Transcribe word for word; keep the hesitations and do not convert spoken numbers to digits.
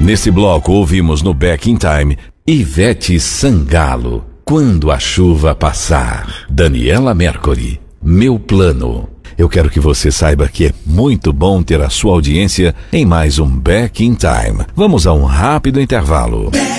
Nesse bloco ouvimos no Back in Time Ivete Sangalo, Quando a Chuva Passar. Daniela Mercury, Meu Plano. Eu quero que você saiba que é muito bom ter a sua audiência em mais um Back in Time. Vamos a um rápido intervalo.